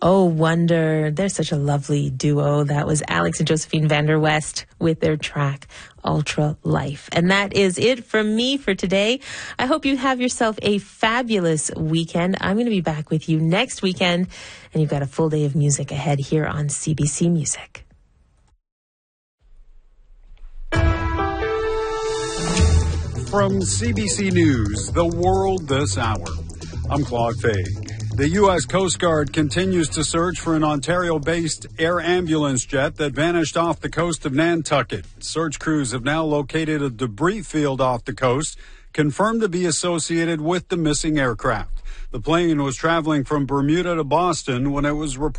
Oh, Wonder. They're such a lovely duo. That was Alex and Josephine Vander West with their track Ultra Life. And that is it from me for today. I hope you have yourself a fabulous weekend. I'm going to be back with you next weekend, and you've got a full day of music ahead here on CBC Music. From CBC News, The World This Hour, I'm Claude Fay. The U.S. Coast Guard continues to search for an Ontario-based air ambulance jet that vanished off the coast of Nantucket. Search crews have now located a debris field off the coast, confirmed to be associated with the missing aircraft. The plane was traveling from Bermuda to Boston when it was reported